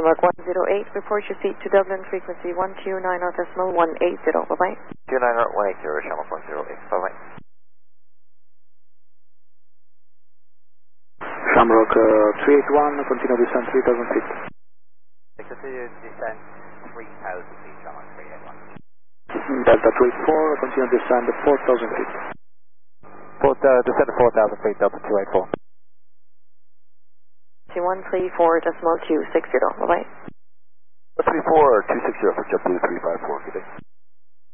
Skymark 108, report your seat to Dublin, frequency 129.180, bye-bye. 290.180, Skymark 108, bye-bye. Shamrock 381, continue descent 3000 feet. Continue descent 3000 feet, Shamrock 381. Delta 284, continue descent 4000 feet. Descend to 4000 feet, Delta 284. 134.260, bye-bye. 134.260 for JetBlue 354, good day.